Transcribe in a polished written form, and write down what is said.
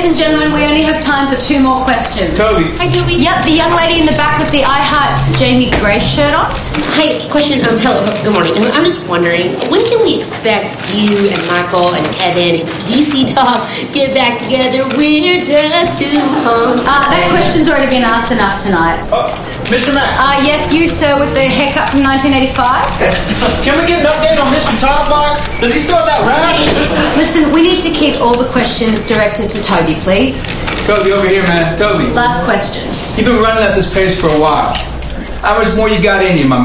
and gentlemen, we only have time for 2 more questions. Toby. Hi, Toby. Yep, the young lady in the back with the I Heart Jamie Grace shirt on. Hi, question. Hello, good morning. I'm just wondering, when can we expect you and Michael and Kevin and DC Talk get back together? We're just too hungry. That question's already been asked enough tonight. Mr. Mack. Yes, you, sir, with the haircut from 1985. Can we get an update on Mr. Topbox? Does he still have that rash? Listen, we need to keep all the questions directed to Toby, please. Toby, over here, man. Toby. Last question. You've been running at this pace for a while. How much more you got in you, my man?